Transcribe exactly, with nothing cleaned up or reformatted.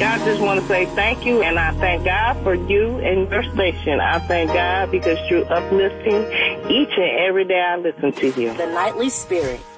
I just want to say thank you, and I thank God for you and your station. I thank God because you're uplifting each and every day I listen to you. The Nightly Spirit